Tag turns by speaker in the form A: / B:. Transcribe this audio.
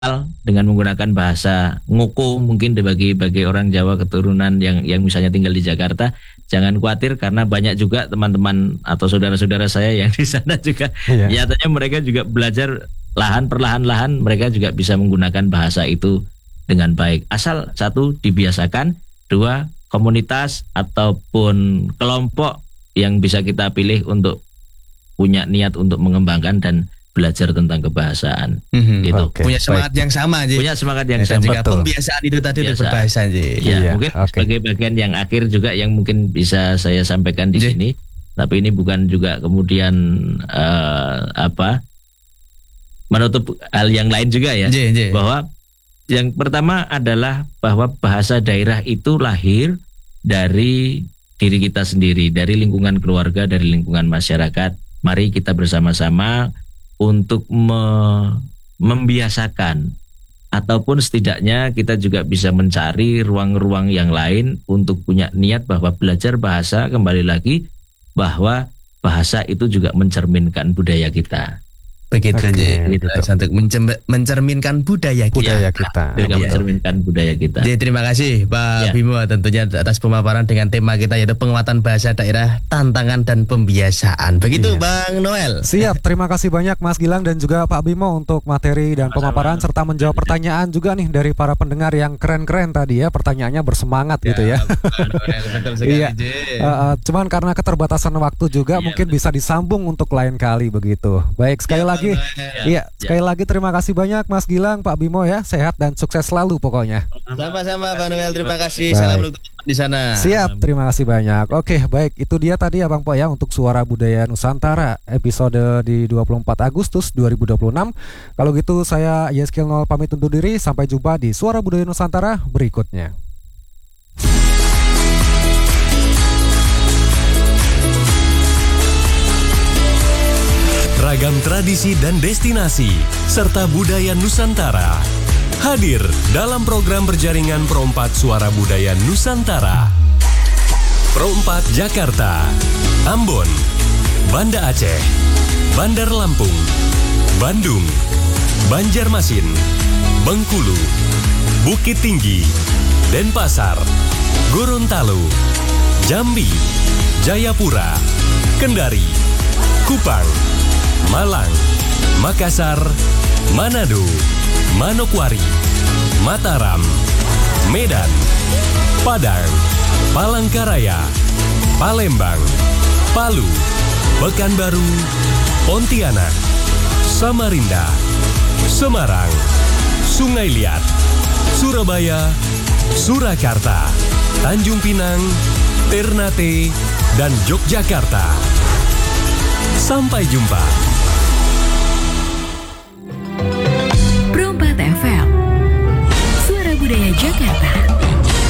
A: dengan menggunakan bahasa ngoko mungkin bagi orang Jawa keturunan yang misalnya tinggal di Jakarta, jangan khawatir karena banyak juga teman-teman atau saudara-saudara saya yang di sana juga nyatanya mereka juga belajar perlahan-lahan mereka juga bisa menggunakan bahasa itu dengan baik. Asal satu dibiasakan, dua komunitas ataupun kelompok yang bisa kita pilih untuk punya niat untuk mengembangkan dan belajar tentang kebahasaan, gitu.
B: Punya semangat yang sama, Ji.
A: Punya semangat yang sama.
B: Juga pembiasaan itu tadi berbahasa, Ji.
A: Ya, mungkin sebagai bagian yang akhir juga yang mungkin bisa saya sampaikan di sini. Tapi ini bukan juga kemudian menutup hal yang lain juga ya. Bahwa yang pertama adalah bahwa bahasa daerah itu lahir dari diri kita sendiri, dari lingkungan keluarga, dari lingkungan masyarakat. Mari kita bersama-sama untuk membiasakan ataupun setidaknya kita juga bisa mencari ruang-ruang yang lain untuk punya niat bahwa belajar bahasa, kembali lagi bahwa bahasa itu juga mencerminkan budaya kita.
B: Begitu, gitu. Untuk mencerminkan budaya kita.
A: Mencerminkan budaya kita.
B: Jadi terima kasih Pak Bimo tentunya atas pemaparan dengan tema kita yaitu penguatan bahasa daerah, tantangan dan pembiasaan. Begitu Bang Noel.
C: Siap, terima kasih banyak Mas Gilang dan juga Pak Bimo untuk materi dan pemaparan serta menjawab pertanyaan juga nih dari para pendengar yang keren-keren tadi ya. Pertanyaannya bersemangat gitu ya. Cuman karena keterbatasan waktu juga mungkin bisa disambung untuk lain kali begitu. Baik, sekali lagi sekali lagi terima kasih banyak Mas Gilang, Pak Bimo ya, sehat dan sukses selalu pokoknya.
B: Sama-sama Pak Noel, terima kasih. Salam untuk di sana.
C: Siap, terima kasih banyak. Oke, baik, itu dia tadi ya Bang Po ya untuk Suara Budaya Nusantara episode di 24 Agustus 2026. Kalau gitu saya Yeskil Nol pamit undur diri, sampai jumpa di Suara Budaya Nusantara berikutnya.
D: Ragam tradisi dan destinasi serta budaya Nusantara hadir dalam program berjaringan Pro 4 Suara Budaya Nusantara. Pro 4 Jakarta, Ambon, Banda Aceh, Bandar Lampung, Bandung, Banjarmasin, Bengkulu, Bukit Tinggi, Denpasar, Gorontalo, Jambi, Jayapura, Kendari, Kupang, Malang, Makassar, Manado, Manokwari, Mataram, Medan, Padang, Palangkaraya, Palembang, Palu, Pekanbaru, Pontianak, Samarinda, Semarang, Sungai Liat, Surabaya, Surakarta, Tanjung Pinang, Ternate, dan Yogyakarta. Sampai jumpa.
E: Pro 4 FM, Suara Budaya Jakarta.